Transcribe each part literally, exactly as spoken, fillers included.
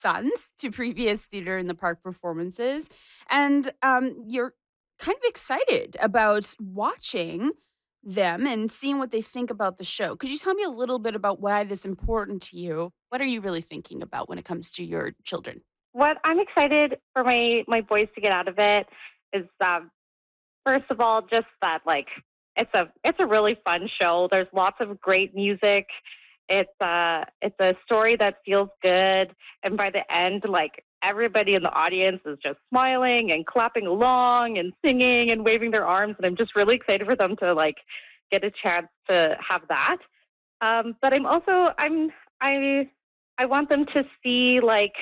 sons to previous Theater in the Park performances, and um, you're kind of excited about watching them and seeing what they think about the show. Could you tell me a little bit about why this is important to you? What are you really thinking about when it comes to your children? What I'm excited for my my boys to get out of it is, um, first of all, just that like it's a it's a really fun show. There's lots of great music. It's uh it's a story that feels good, and by the end, like everybody in the audience is just smiling and clapping along and singing and waving their arms, and I'm just really excited for them to like get a chance to have that. Um, but I'm also I'm I I want them to see like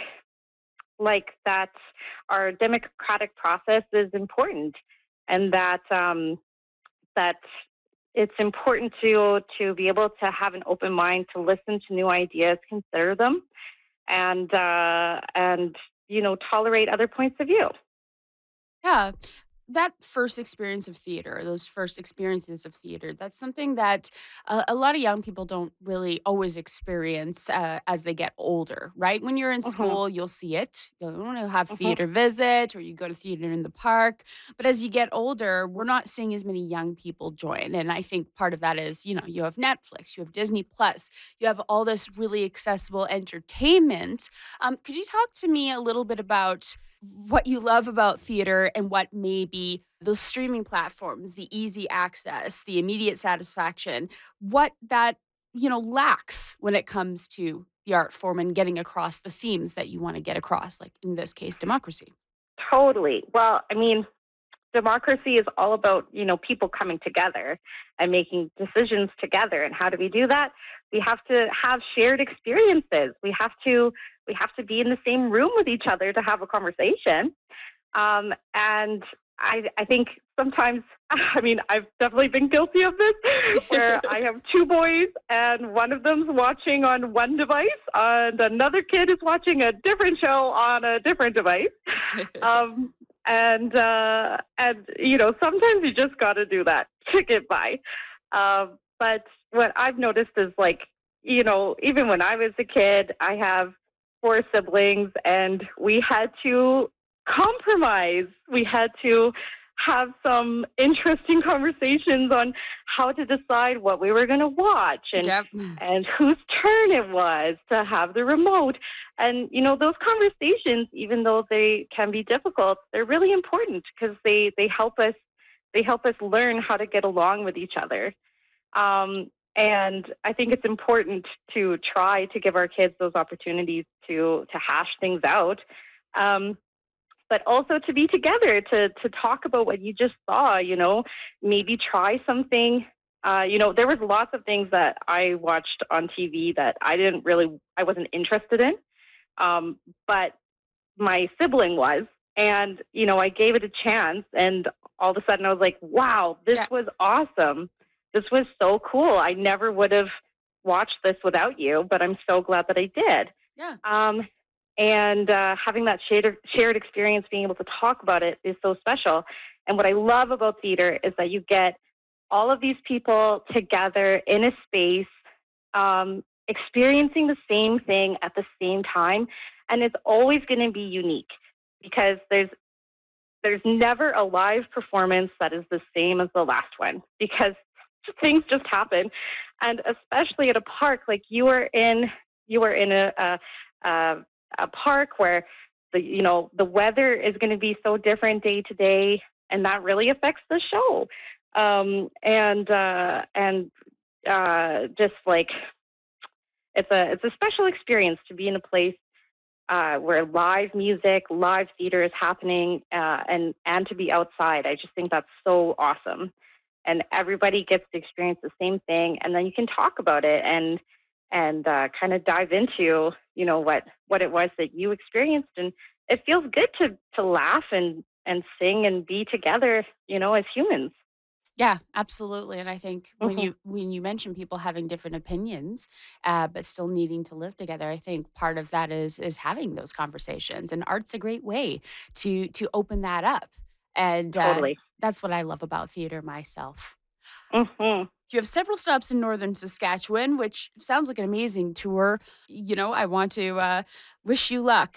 like that our democratic process is important, and that um, that it's important to to be able to have an open mind, to listen to new ideas, consider them, and uh, and you know tolerate other points of view. Yeah. That first experience of theater, those first experiences of theater, that's something that uh, a lot of young people don't really always experience uh, as they get older, right? When you're in Hmm. school, you'll see it. You'll want to have Hmm. theater visit or you go to theater in the park. But as you get older, we're not seeing as many young people join. And I think part of that is, you know, you have Netflix, you have Disney Plus, you have all this really accessible entertainment. Um, could you talk to me a little bit about what you love about theater and what maybe those streaming platforms, the easy access, the immediate satisfaction, what that, you know, lacks when it comes to the art form and getting across the themes that you want to get across, like in this case, democracy. Totally. Well, I mean, democracy is all about you know people coming together and making decisions together. And how do we do that? We have to have shared experiences. We have to we have to be in the same room with each other to have a conversation. Um, and I, I think sometimes, I mean, I've definitely been guilty of this, where I have two boys and one of them's watching on one device and another kid is watching a different show on a different device. Um, and uh, and you know, sometimes you just got to do that to get by. Um, but what I've noticed is like, you know, even when I was a kid, I have four siblings, and we had to compromise. We had to have some interesting conversations on how to decide what we were going to watch, and Yep. and whose turn it was to have the remote. And you know, those conversations, even though they can be difficult, they're really important because they they help us they help us learn how to get along with each other. Um, and I think it's important to try to give our kids those opportunities to to hash things out. Um, but also to be together, to to talk about what you just saw. You know, maybe try something. Uh, you know, there was lots of things that I watched on T V that I didn't really, I wasn't interested in, um, but my sibling was, and you know, I gave it a chance, and all of a sudden I was like, wow, this Yeah. was awesome. This was so cool. I never would have watched this without you, but I'm so glad that I did. Yeah. Um, and uh, having that shared, shared experience, being able to talk about it is so special. And what I love about theater is that you get all of these people together in a space, um, experiencing the same thing at the same time. And it's always going to be unique because there's there's never a live performance that is the same as the last one, because things just happen. And especially at a park, like you were in you were in a a, a, a park where the you know the weather is going to be so different day to day, and that really affects the show. Um, and uh, and uh, just like it's a it's a special experience to be in a place uh, where live music, live theater is happening, uh, and and to be outside. I just think that's so awesome, and everybody gets to experience the same thing, and then you can talk about it and and uh, kind of dive into you know what what it was that you experienced, and it feels good to to laugh and and sing and be together, you know, as humans. Yeah, absolutely. And I think when Hmm. you when you mention people having different opinions, uh, but still needing to live together, I think part of that is is having those conversations. And art's a great way to to open that up. And uh, Totally. that's what I love about theater myself. Hmm. You have several stops in northern Saskatchewan, which sounds like an amazing tour. You know, I want to uh, wish you luck